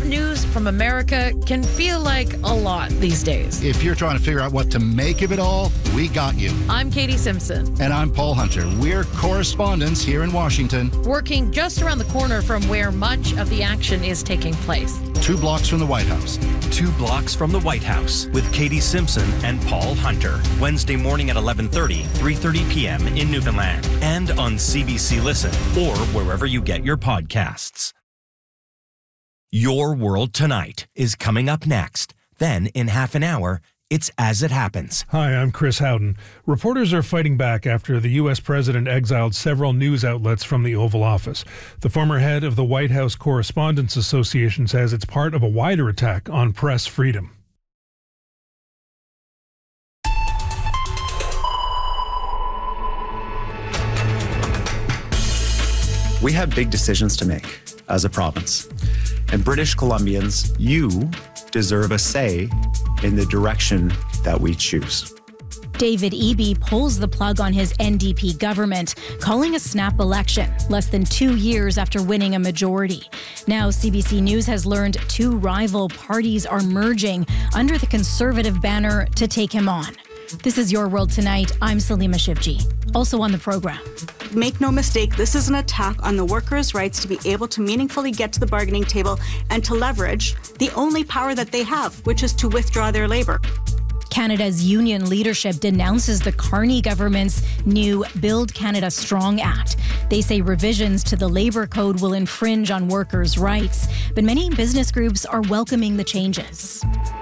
news from America can feel like a lot these days. If you're trying to figure out what to make of it all, we got you. I'm Katie Simpson. And I'm Paul Hunter. We're correspondents here in Washington. Working just around the corner from where much of the action is taking place. 2 blocks from the White House. 2 blocks from the White House with Katie Simpson and Paul Hunter. Wednesday morning at 11:30, 3:30 p.m. in Newfoundland. And on CBC Listen or wherever you get your podcasts. Your World Tonight is coming up next. Then, in half an hour, it's As It Happens. Hi, I'm Chris Howden. Reporters are fighting back after the U.S. president exiled several news outlets from the Oval Office. The former head of the White House Correspondents Association says it's part of a wider attack on press freedom. We have big decisions to make as a province. And British Columbians, you deserve a say in the direction that we choose. David Eby pulls the plug on his NDP government, calling a snap election less than 2 years after winning a majority. Now, CBC News has learned 2 rival parties are merging under the Conservative banner to take him on. This is Your World Tonight. I'm Salima Shivji. Also on the program. Make no mistake, this is an attack on the workers' rights to be able to meaningfully get to the bargaining table and to leverage the only power that they have, which is to withdraw their labor. Canada's union leadership denounces the Carney government's new Build Canada Strong Act. They say revisions to the labor code will infringe on workers' rights, but many business groups are welcoming the changes.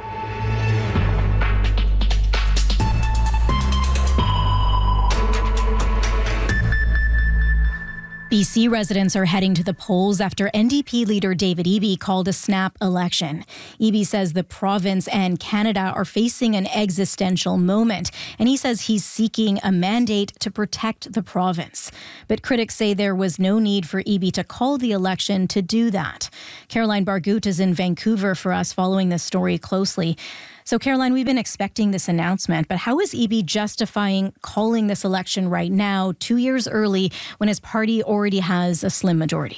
BC residents are heading to the polls after NDP leader David Eby called a snap election. Eby says the province and Canada are facing an existential moment, and he says he's seeking a mandate to protect the province. But critics say there was no need for Eby to call the election to do that. Caroline Bargut is in Vancouver for us, following this story closely. So, Caroline, we've been expecting this announcement, but how is Eby justifying calling this election right now, 2 years early, when his party already has a slim majority?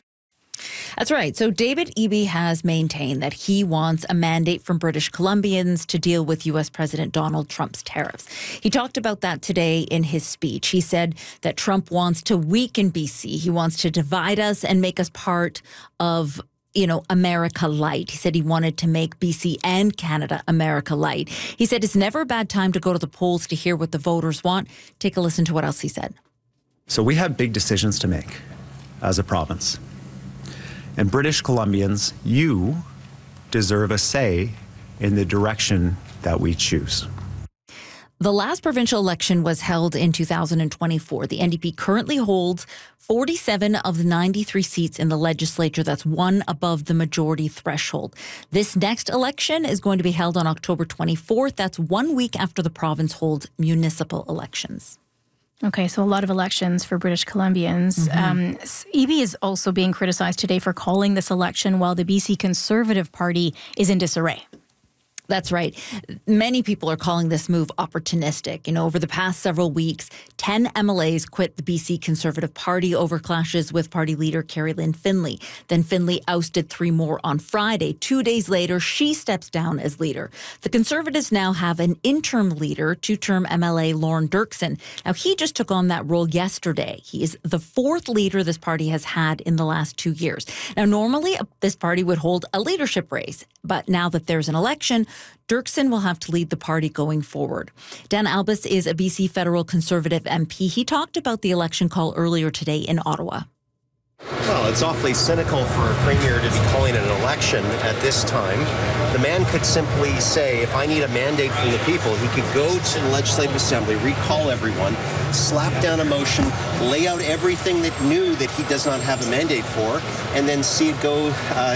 That's right. So David Eby has maintained that he wants a mandate from British Columbians to deal with U.S. President Donald Trump's tariffs. He talked about that today in his speech. He said that Trump wants to weaken BC. He wants to divide us and make us part of America Light. He said he wanted to make BC and Canada America Light. He said it's never a bad time to go to the polls to hear what the voters want. Take a listen to what else he said. So we have big decisions to make as a province. And British Columbians, you deserve a say in the direction that we choose. The last provincial election was held in 2024. The NDP currently holds 47 of the 93 seats in the legislature. That's one above the majority threshold. This next election is going to be held on October 24th. That's 1 week after the province holds municipal elections. Okay, so a lot of elections for British Columbians. Eby is also being criticized today for calling this election while the BC Conservative Party is in disarray. That's right. Many people are calling this move opportunistic. Over the past several weeks, 10 MLAs quit the BC Conservative Party over clashes with party leader Carrie Lynn Finlay. Then Finlay ousted 3 more on Friday. 2 days later, she steps down as leader. The Conservatives now have an interim leader, 2-term MLA Lorne Dirksen. Now, he just took on that role yesterday. He is the 4th leader this party has had in the last 2 years. Now, normally, this party would hold a leadership race. But now that there's an election, Dirksen will have to lead the party going forward. Dan Albus is a BC federal Conservative MP. He talked about the election call earlier today in Ottawa. Well, it's awfully cynical for a premier to be calling an election at this time. The man could simply say, if I need a mandate from the people, he could go to the Legislative Assembly, recall everyone, slap down a motion, lay out everything that that he does not have a mandate for, and then see it go,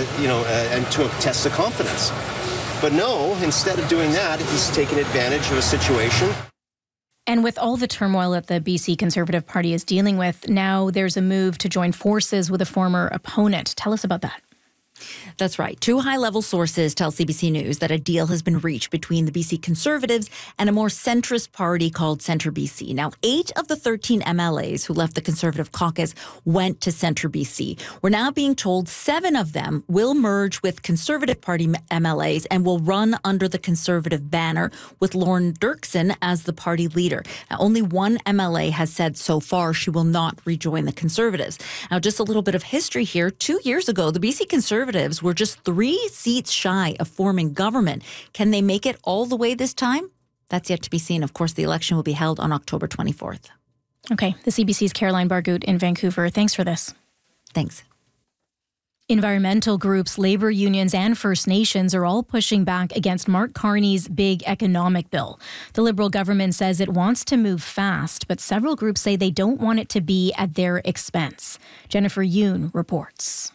and to a test of confidence. But no, instead of doing that, he's taken advantage of a situation. And with all the turmoil that the BC Conservative Party is dealing with, now there's a move to join forces with a former opponent. Tell us about that. That's right. 2 high-level sources tell CBC News that a deal has been reached between the BC Conservatives and a more centrist party called Centre BC. Now, 8 of the 13 MLAs who left the Conservative caucus went to Centre BC. We're now being told 7 of them will merge with Conservative Party MLAs and will run under the Conservative banner with Lauren Dirksen as the party leader. Now, only one MLA has said so far she will not rejoin the Conservatives. Now, just a little bit of history here. 2 years ago, the BC Conservatives were just 3 seats shy of forming government. Can they make it all the way this time? That's yet to be seen. Of course, the election will be held on October 24th. Okay, the CBC's Caroline Bargout in Vancouver. Thanks for this. Thanks. Environmental groups, labor unions, and First Nations are all pushing back against Mark Carney's big economic bill. The Liberal government says it wants to move fast, but several groups say they don't want it to be at their expense. Jennifer Yoon reports.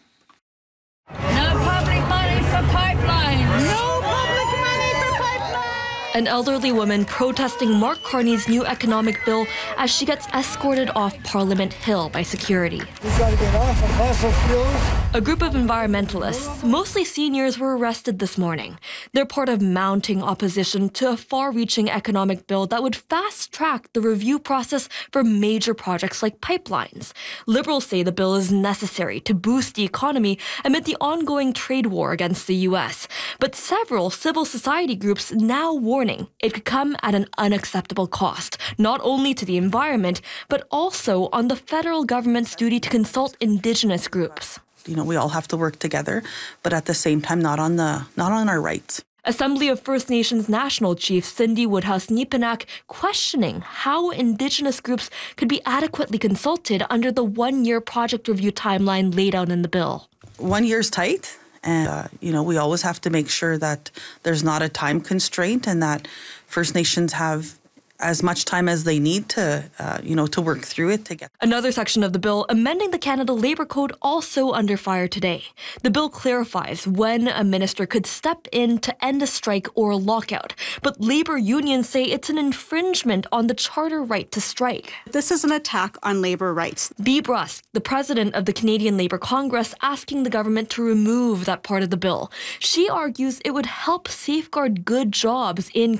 No public money for pipelines. No public money for pipelines. An elderly woman protesting Mark Carney's new economic bill as she gets escorted off Parliament Hill by security. We've got to get off of fossil fuels. A group of environmentalists, mostly seniors, were arrested this morning. They're part of mounting opposition to a far-reaching economic bill that would fast-track the review process for major projects like pipelines. Liberals say the bill is necessary to boost the economy amid the ongoing trade war against the U.S. But several civil society groups now warning it could come at an unacceptable cost, not only to the environment, but also on the federal government's duty to consult Indigenous groups. You know, we all have to work together, but at the same time, not on our rights. Assembly of First Nations National Chief Cindy Woodhouse-Neepanak questioning how Indigenous groups could be adequately consulted under the 1-year project review timeline laid out in the bill. 1 year's tight, and we always have to make sure that there's not a time constraint and that First Nations have as much time as they need to work through it to get. Another section of the bill amending the Canada Labour Code also under fire today. The bill clarifies when a minister could step in to end a strike or a lockout, but labour unions say it's an infringement on the charter right to strike. This is an attack on labour rights. Bea Brusk, the president of the Canadian Labour Congress, asking the government to remove that part of the bill. She argues it would help safeguard good jobs in